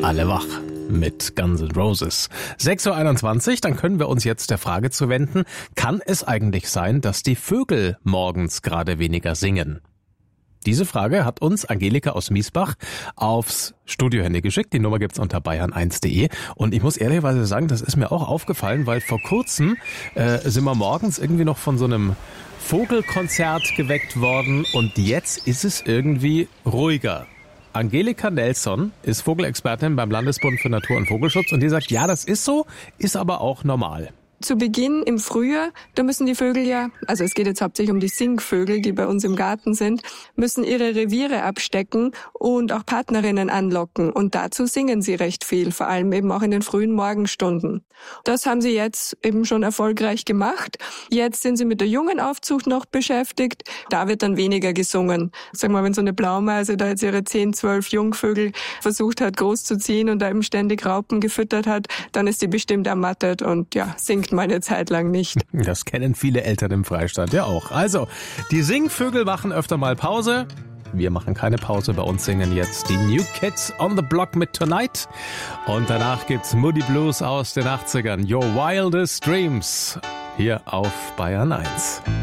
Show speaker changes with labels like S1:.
S1: Alle wach mit Guns N' Roses. 6.21 Uhr, dann können wir uns jetzt der Frage zuwenden, kann es eigentlich sein, dass die Vögel morgens gerade weniger singen? Diese Frage hat uns Angelika aus Miesbach aufs Studiohandy geschickt. Die Nummer gibt's unter bayern1.de. Und ich muss ehrlicherweise sagen, das ist mir auch aufgefallen, weil vor kurzem sind wir morgens irgendwie noch von so einem Vogelkonzert geweckt worden und jetzt ist es irgendwie ruhiger. Angelika Nelson ist Vogelexpertin beim Landesbund für Natur- und Vogelschutz und die sagt, ja, das ist so, ist aber auch normal.
S2: Zu Beginn im Frühjahr, da müssen die Vögel ja, also es geht jetzt hauptsächlich um die Singvögel, die bei uns im Garten sind, müssen ihre Reviere abstecken und auch Partnerinnen anlocken. Und dazu singen sie recht viel, vor allem eben auch in den frühen Morgenstunden. Das haben sie jetzt eben schon erfolgreich gemacht. Jetzt sind sie mit der Jungenaufzucht noch beschäftigt. Da wird dann weniger gesungen. Sag mal, wenn so eine Blaumeise da jetzt ihre 10, 12 Jungvögel versucht hat großzuziehen und da eben ständig Raupen gefüttert hat, dann ist sie bestimmt ermattet und ja, singt mal eine Zeit lang nicht.
S1: Das kennen viele Eltern im Freistaat ja auch. Also, die Singvögel machen öfter mal Pause. Wir machen keine Pause, bei uns singen jetzt die New Kids on the Block mit Tonight. Und danach gibt's Moody Blues aus den 80ern. Your Wildest Dreams. Hier auf Bayern 1.